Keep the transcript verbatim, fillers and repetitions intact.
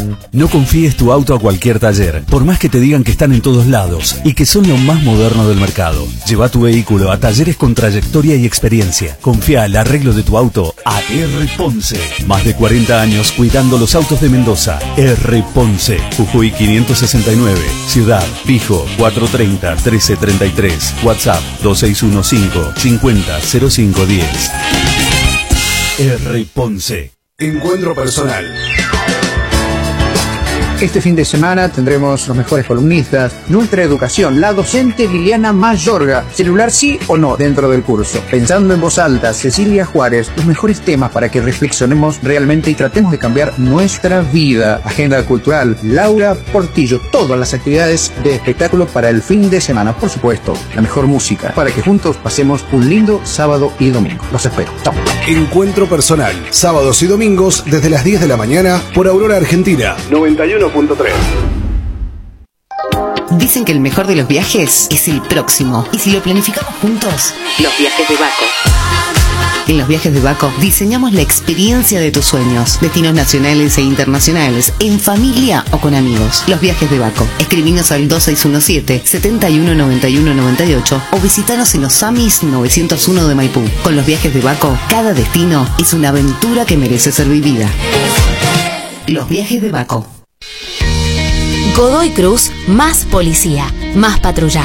No confíes tu auto a cualquier taller, por más que te digan que están en todos lados y que son lo más moderno del mercado. Lleva tu vehículo a talleres con trayectoria y experiencia. Confía el arreglo de tu auto a R. Ponce. Más de cuarenta años cuidando los autos de Mendoza. R. Ponce, Jujuy quinientos sesenta y nueve. Ciudad, Pijo, cuatrocientos treinta, trece treinta y tres. WhatsApp, dos seis uno cinco, cincuenta, cero cinco diez. R. Ponce. Encuentro personal. Este fin de semana tendremos los mejores columnistas, nuestra educación, la docente Liliana Mayorga, celular sí o no dentro del curso, pensando en voz alta, Cecilia Juárez, los mejores temas para que reflexionemos realmente y tratemos de cambiar nuestra vida, agenda cultural, Laura Portillo, todas las actividades de espectáculo para el fin de semana, por supuesto, la mejor música, para que juntos pasemos un lindo sábado y domingo. Los espero. Chao. Encuentro personal, sábados y domingos desde las diez de la mañana por Aurora Argentina noventa y uno punto tres. Dicen que el mejor de los viajes es el próximo. Y si lo planificamos juntos, los viajes de Baco. En los viajes de Baco diseñamos la experiencia de tus sueños. Destinos nacionales e internacionales, en familia o con amigos. Los viajes de Baco. Escribinos al dos seis uno siete, siete uno nueve uno nueve ocho o visitanos en los Samis novecientos uno de Maipú. Con los viajes de Baco, cada destino es una aventura que merece ser vivida. Los viajes de Baco. Godoy Cruz, más policía, más patrulla.